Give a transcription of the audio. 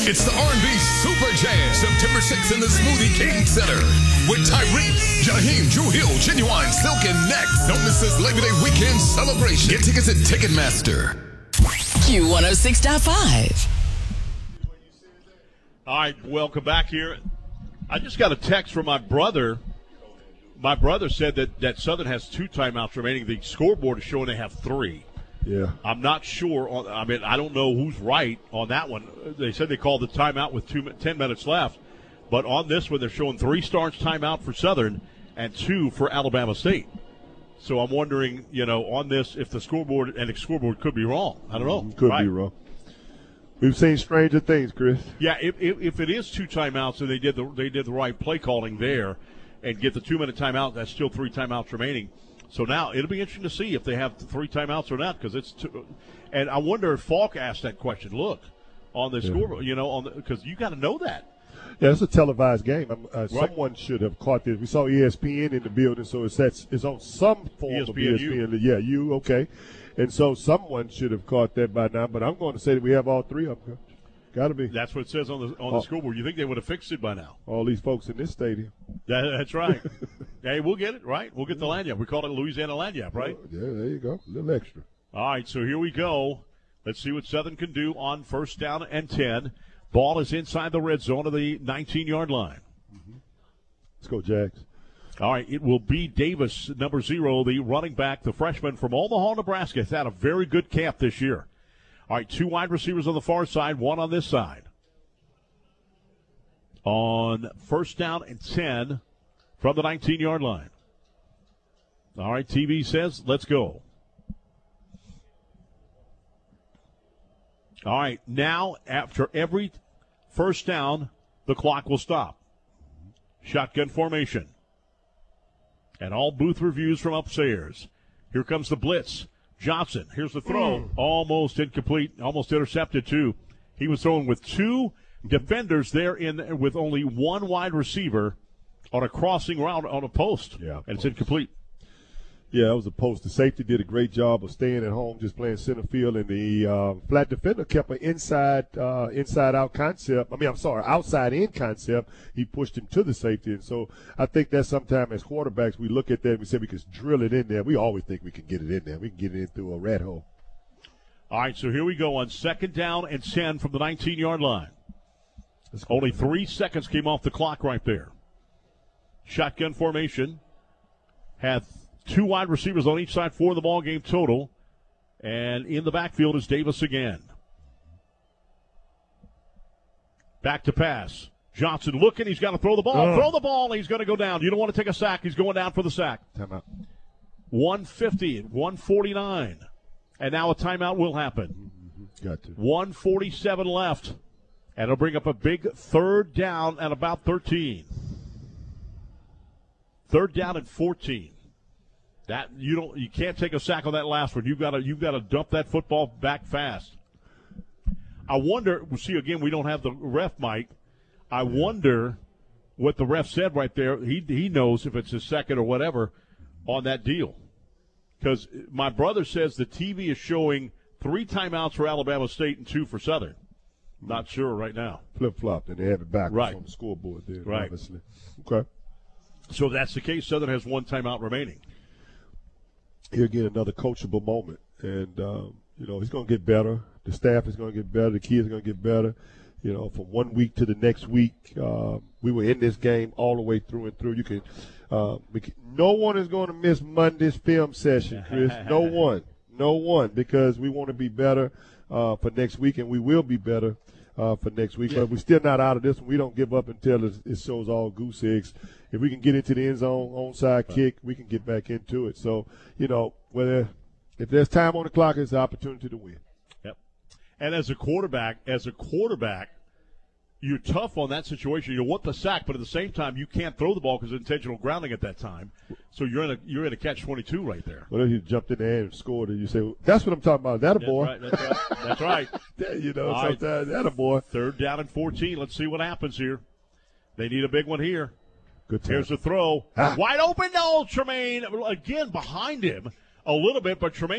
It's the R&B Super Jam, September 6th in the Smoothie King Center with Tyrese, Jaheim, Drew Hill, Genuine, Silk, and Next. Don't miss this Labor Day weekend celebration. Get tickets at Ticketmaster. Q106.5. All right, welcome back here. I just got a text from my brother. My brother said that Southern has 2 timeouts remaining. The scoreboard is showing they have 3. Yeah. I'm not sure. I don't know who's right on that one. They said they called the timeout with 10 minutes left. But on this one, they're showing 3 starts timeout for Southern and 2 for Alabama State. So I'm wondering, on this, if the scoreboard could be wrong. I don't know. Could be wrong. We've seen stranger things, Chris. Yeah, if it is 2 timeouts and they did the right play calling there and get the 2-minute timeout, that's still 3 timeouts remaining. So now it'll be interesting to see if they have 3 timeouts or not, because it's 2. And I wonder if Falk asked that question. Look, on the scoreboard, because you got to know that. Yeah, it's a televised game. Someone should have caught this. We saw ESPN in the building, so it's on some form of ESPN. Yeah, okay. And so someone should have caught that by now. But I'm going to say that we have all 3 of them. Got to be. That's what it says on the scoreboard. You think they would have fixed it by now? All these folks in this stadium. That's right. Hey, we'll get it, right? We'll get the lanyard. We call it Louisiana lanyard, right? Yeah, there you go. A little extra. All right, so here we go. Let's see what Southern can do on 1st down and 10. Ball is inside the red zone of the 19-yard line. Mm-hmm. Let's go, Jags. All right, it will be Davis, number 0, the running back, the freshman from Omaha, Nebraska. He's had a very good camp this year. All right, 2 wide receivers on the far side, 1 on this side. On 1st down and 10 from the 19-yard line. All right, TV says, let's go. All right, now after every 1st down, the clock will stop. Shotgun formation. And all booth reviews from upstairs. Here comes the blitz. Johnson, here's the throw. Almost incomplete, almost intercepted, too. He was throwing with 2 defenders there with only 1 wide receiver on a crossing route on a post. Yeah, and it's incomplete. Yeah, that was a post. The safety did a great job of staying at home, just playing center field, and the flat defender kept an inside-out concept. Outside-in concept. He pushed him to the safety, and so I think that sometimes as quarterbacks we look at that and we say we can drill it in there. We always think we can get it in there. We can get it in through a rat hole. All right, so here we go on 2nd down and 10 from the 19-yard line. Only 3 seconds came off the clock right there. Shotgun formation. Have 2 wide receivers on each side for the ball game total. And in the backfield is Davis again. Back to pass. Johnson looking. He's got to throw the ball. Throw the ball. He's going to go down. You don't want to take a sack. He's going down for the sack. Timeout. 150, 149. And now a timeout will happen. Got to. 147 left. And it'll bring up a big 3rd down at about 13. 3rd down and 14. That you can't take a sack on that last one. You've got to dump that football back fast. I wonder. See, again, we don't have the ref mic. I wonder what the ref said right there. He knows if it's his second or whatever on that deal. Because my brother says the TV is showing 3 timeouts for Alabama State and 2 for Southern. Not sure right now. Flip-flop, and they have it backwards right on the scoreboard there, right. Obviously. Okay. So if that's the case, Southern has 1 timeout remaining. Here again, another coachable moment. And, he's going to get better. The staff is going to get better. The kids are going to get better. From 1 week to the next week, we were in this game all the way through and through. You can, no one is going to miss Monday's film session, Chris. No one, because we want to be better for next week, and we will be better for next week. But we're still not out of this one. We don't give up until it shows all goose eggs. If we can get into the end zone, onside kick, we can get back into it. So, if there's time on the clock, it's an opportunity to win. Yep. And as a quarterback, you're tough on that situation. You want the sack, but at the same time, you can't throw the ball because of intentional grounding at that time. So you're in a catch-22 right there. Well, if you jumped in the air and scored, and you say, well, "That's what I'm talking about." That a boy. That's right. Sometimes that a boy. 3rd down and 14. Let's see what happens here. They need a big one here. Good time. Here's the throw. Wide open. No, Tremaine again behind him a little bit, but Tremaine